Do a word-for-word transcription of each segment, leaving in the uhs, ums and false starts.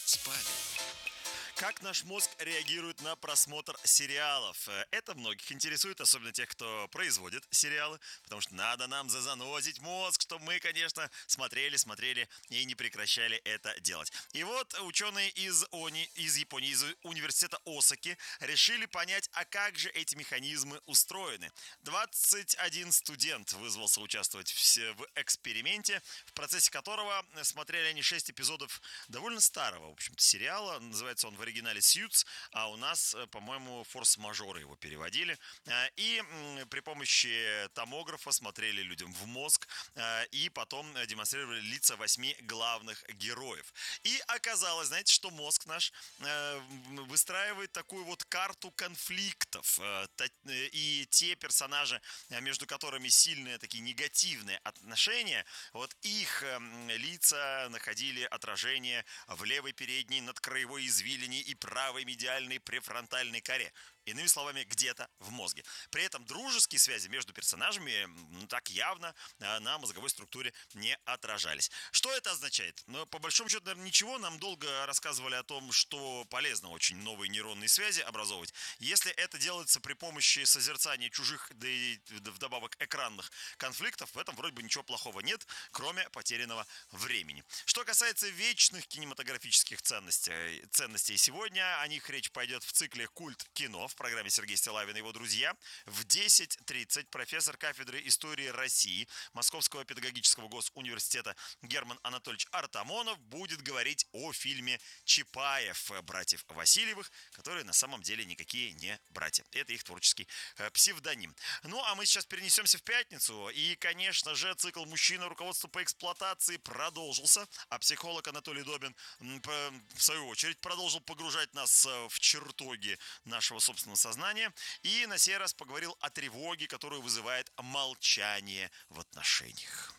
Спали. Как наш мозг реагирует на просмотр сериалов? Э, Это многих интересует, особенно тех, кто производит сериалы, потому что надо нам зазанозить мозг, чтобы мы, конечно, смотрели, смотрели и не прекращали это делать. И вот ученые из, Они, из Японии, из университета Осаки решили понять, а как же эти механизмы устроены. двадцать один студент вызвался участвовать в, се- в эксперименте, в процессе которого смотрели они шесть эпизодов довольно старого, в общем-то, сериала. Называется он в оригинале «Сьюз», а у нас, э, по-моему, «Форс-мажоры» его переводили. Э, И м, при помощи томографа смотрели людям в мозг э, и потом э, демонстрировали лица восьми главных героев. И оказалось, знаете, что мозг наш э, м, выстраивает такую вот карту конфликтов. Э, та- э, И те персонажи, э, между которыми сильные такие негативные отношения, вот их эм, лица находили отражение в левой передней надкраевой извилине и правой медиальной префронтальной коре. Иными словами, где-то в мозге. При этом дружеские связи между персонажами м, ну, так явно э, на мозговой структуре не отражались. Что это означает? Ну, по большому счету, наверное, ничего. Нам долго рассказывали о том, что полезно очень новые нейронные связи образовывать. Если это делается при помощи созерцания чужих, да и вдобавок экранных конфликтов, в этом вроде бы ничего плохого нет, кроме потерянного времени. Что касается вечных кинематографических ценностей, ценностей сегодня о них речь пойдет в цикле «Культ кино» в программе Сергей Стиллавин и его друзья. В десять тридцать профессор кафедры истории России Московского педагогического госуниверситета Герман Анатольевич Артамонов будет говорить о фильме «Чапаев» братьев Васильевых, которые на самом деле никакие не братья. Это их творческий э, псевдоним. Ну, а мы сейчас перенесемся в пятницу. И, конечно же, цикл «Мужчина. Руководство по эксплуатации» продолжился. А психолог Анатолий Добин, м, по- в свою очередь, продолжил погружать нас э, в чертоги нашего собственного сознания. И на сей раз поговорил о тревоге, которую вызывает молчание в отношениях.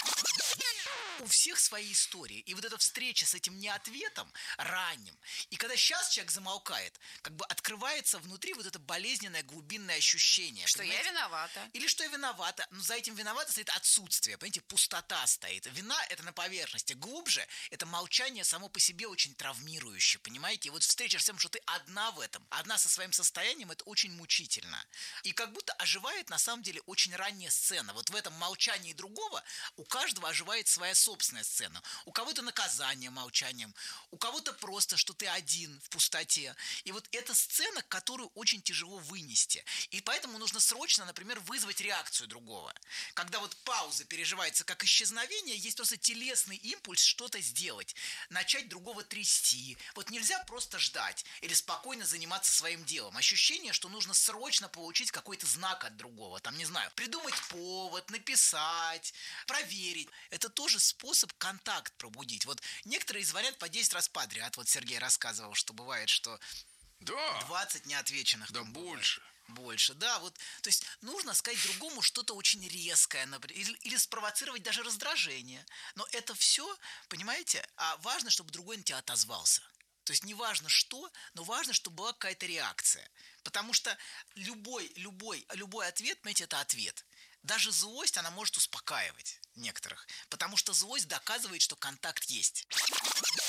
У всех свои истории. И вот эта встреча с этим неответом ранним, и когда сейчас человек замолкает, как бы открывается внутри вот это болезненное глубинное ощущение. Что я понимаете? виновата. Или что я виновата. Но за этим виновата стоит отсутствие. Понимаете, пустота стоит. Вина – это на поверхности. Глубже – это молчание само по себе очень травмирующее. Понимаете? И вот встреча с тем, что ты одна в этом, одна со своим состоянием, это очень мучительно. И как будто оживает на самом деле очень ранняя сцена. Вот в этом молчании другого у каждого оживает своя собственная сцена. У кого-то наказание молчанием, у кого-то просто, что ты один в пустоте. И вот эта сцена, которую очень тяжело вынести. И поэтому нужно срочно, например, вызвать реакцию другого. Когда вот пауза переживается как исчезновение, есть просто телесный импульс что-то сделать. Начать другого трясти. Вот нельзя просто ждать или спокойно заниматься своим делом. Ощущение, что нужно срочно получить какой-то знак от другого. Там, не знаю, придумать повод, написать, проверить. Это тоже способ контакт пробудить. Вот некоторые звонят по десять раз подряд. Вот Сергей рассказывал, что бывает, что Да, двадцать неотвеченных. да там бывает. больше. Больше, да, вот, то есть нужно сказать другому что-то очень резкое, например, или, или спровоцировать даже раздражение. Но это все, понимаете, а важно, чтобы другой на тебя отозвался. То есть не важно что, но важно, чтобы была какая-то реакция. Потому что любой, любой, любой ответ, понимаете, это ответ. Даже злость, она может успокаивать некоторых. Потому что злость доказывает, что контакт есть.